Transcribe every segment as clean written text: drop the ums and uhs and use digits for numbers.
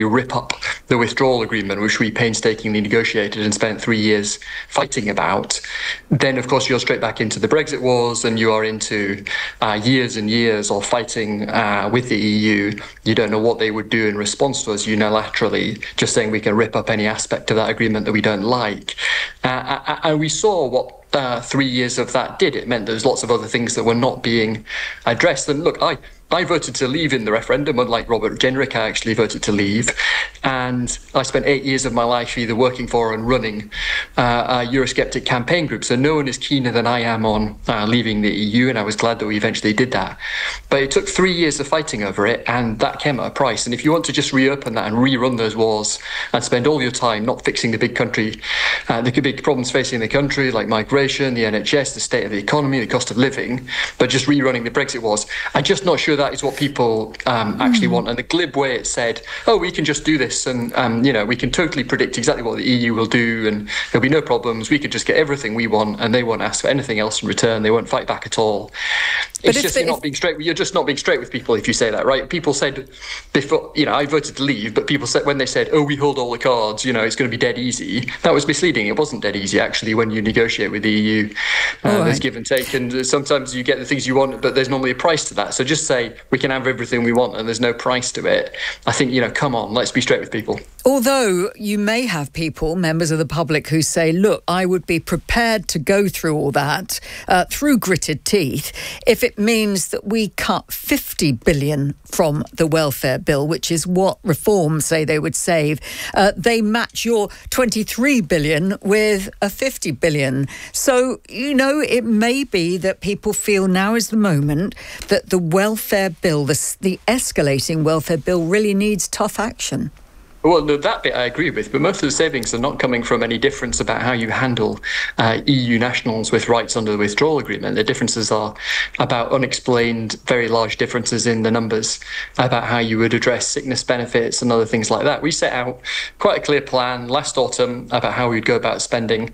rip up the withdrawal agreement, which we painstakingly negotiated and spent 3 years fighting about, then of course you're straight back into the Brexit wars, and you are into years and years of fighting with the EU. You don't know what they would do in response to us unilaterally, just saying we can rip up any aspect of that agreement that we don't like. And we saw what 3 years of that did. It meant there's lots of other things that were not being addressed. And look, I voted to leave in the referendum, unlike Robert Jenrick. I actually voted to leave. And I spent 8 years of my life either working for and running a Eurosceptic campaign group. So no one is keener than I am on leaving the EU, and I was glad that we eventually did that. But it took 3 years of fighting over it, and that came at a price. And if you want to just reopen that and rerun those wars and spend all your time not fixing the big problems facing the country, like migration, the NHS, the state of the economy, the cost of living, but just rerunning the Brexit wars, I'm just not sure that is what people actually want. And the glib way it said, oh, we can just do this, and we can totally predict exactly what the EU will do, and there'll be no problems. We could just get everything we want, and they won't ask for anything else in return. They won't fight back at all. It's just you're not being straight. You're just not being straight with people if you say that, right? People said before, I voted to leave, but people said when they said, oh, we hold all the cards, it's going to be dead easy. That was misleading. It wasn't dead easy actually. When you negotiate with the EU, there's give and take, and sometimes you get the things you want, but there's normally a price to that. So just say we can have everything we want and there's no price to it. I think, come on, let's be straight with people. Although you may have people, members of the public, who say, look, I would be prepared to go through all that through gritted teeth if it means that we cut 50 billion from the welfare bill, which is what Reform say they would save. They match your 23 billion with a 50 billion. So, it may be that people feel now is the moment that the welfare bill, the escalating welfare bill, really needs tough action. Well, that bit I agree with, but most of the savings are not coming from any difference about how you handle EU nationals with rights under the withdrawal agreement. The differences are about unexplained, very large differences in the numbers, about how you would address sickness benefits and other things like that. We set out quite a clear plan last autumn about how we'd go about saving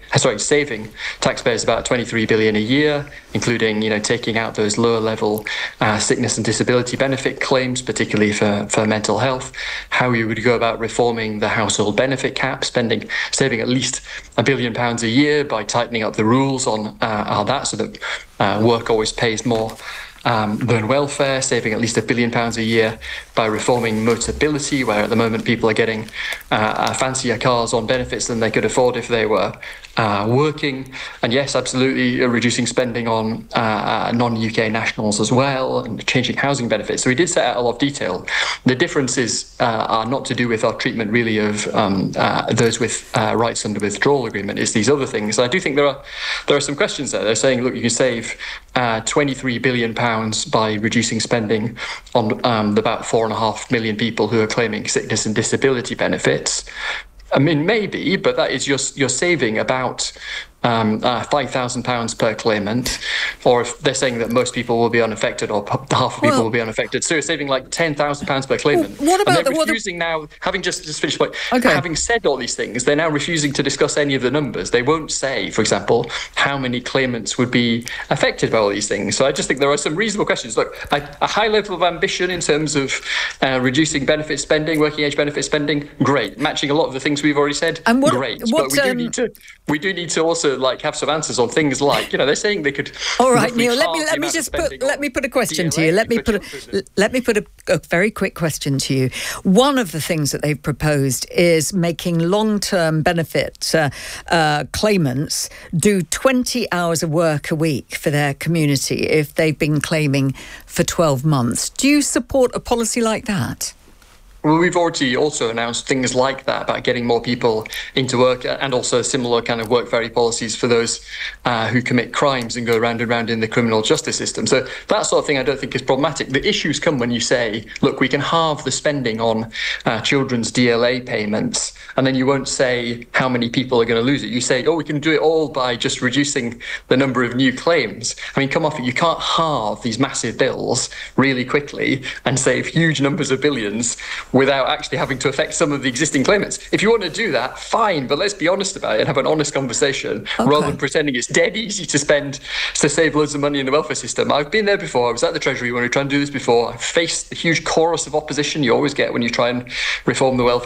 taxpayers about 23 billion a year, including, taking out those lower level sickness and disability benefit claims, particularly for mental health, how we would go about reforming the household benefit cap, saving at least £1 billion a year by tightening up the rules on that, so that work always pays more than welfare, saving at least £1 billion a year by reforming Motability, where at the moment people are getting fancier cars on benefits than they could afford if they were working. And yes, absolutely reducing spending on non-UK nationals as well, and changing housing benefits. So we did set out a lot of detail. The differences are not to do with our treatment really of those with rights under withdrawal agreement. It's these other things. And I do think there are some questions there. They're saying, look, you can save £23 billion by reducing spending on about 4.5 million people who are claiming sickness and disability benefits. I mean, maybe, but that is you're saving about £5,000 per claimant, or if they're saying that most people will be unaffected, or half of people will be unaffected, so you're saving like £10,000 per claimant. What about and they're refusing now, having just finished, having said all these things, they're now refusing to discuss any of the numbers. They won't say, for example, how many claimants would be affected by all these things. So I just think there are some reasonable questions. Look, a high level of ambition in terms of reducing benefit spending, working age benefit spending, great. Matching a lot of the things we've already said, great. But we do need to also have some answers on things like, they're saying they could. All right, Neil, let me put a question to you. Let me put a very quick question to you. One of the things that they've proposed is making long-term benefit claimants do 20 hours of work a week for their community if they've been claiming for 12 months. Do you support a policy like that? Well, we've already also announced things like that about getting more people into work, and also similar kind of work-varied policies for those who commit crimes and go round and round in the criminal justice system. So that sort of thing I don't think is problematic. The issues come when you say, look, we can halve the spending on children's DLA payments, and then you won't say how many people are going to lose it. You say, we can do it all by just reducing the number of new claims. I mean, come off it. You can't halve these massive bills really quickly and save huge numbers of billions without actually having to affect some of the existing claimants. If you want to do that, fine, but let's be honest about it and have an honest conversation rather than pretending it's dead easy to save loads of money in the welfare system. I've been there before. I was at the Treasury when we were trying to do this before. I faced the huge chorus of opposition you always get when you try and reform the welfare